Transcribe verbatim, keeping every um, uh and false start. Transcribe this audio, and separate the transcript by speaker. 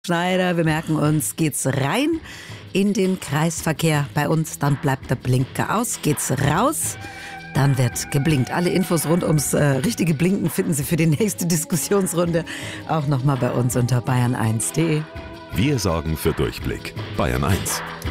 Speaker 1: Schneider, wir merken uns, geht's rein in den Kreisverkehr bei uns, dann bleibt der Blinker aus, geht's raus, dann wird geblinkt. Alle Infos rund ums äh, richtige Blinken finden Sie für die nächste Diskussionsrunde auch nochmal bei uns unter bayern eins punkt de.
Speaker 2: Wir sorgen für Durchblick. Bayern eins.